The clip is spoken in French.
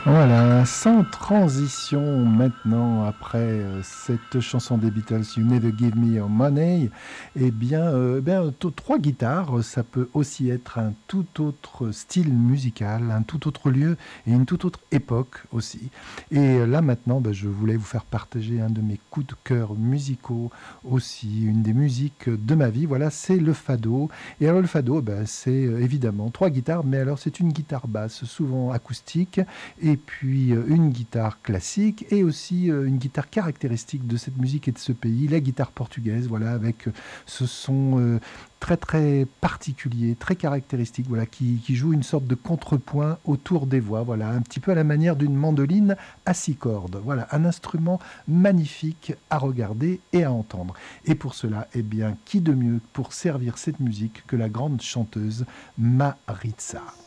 Voilà, sans transition maintenant, après cette chanson des Beatles, You Never Give Me Your Money, trois guitares, ça peut aussi être un tout autre style musical, un tout autre lieu et une toute autre époque aussi. Et là maintenant, je voulais vous faire partager un de mes coups de cœur musicaux aussi, une des musiques de ma vie, voilà, c'est le fado. Et alors le fado, c'est évidemment trois guitares, mais alors c'est une guitare basse, souvent acoustique, et puis une guitare classique et aussi une guitare caractéristique de cette musique et de ce pays, la guitare portugaise, voilà, avec ce son très très particulier, très caractéristique, voilà, qui joue une sorte de contrepoint autour des voix, voilà, un petit peu à la manière d'une mandoline à six cordes, voilà, un instrument magnifique à regarder et à entendre. Et pour cela, eh bien, qui de mieux pour servir cette musique que la grande chanteuse Maritza.